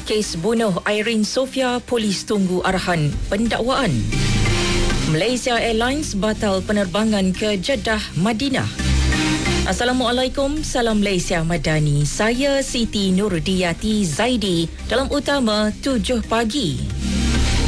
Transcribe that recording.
Kes bunuh Irene Sofia, polis tunggu arahan pendakwaan. Malaysia Airlines batal penerbangan ke Jeddah, Madinah. Assalamualaikum, salam Malaysia Madani. Saya Siti Nurdiyati Zaidi dalam utama 7 pagi.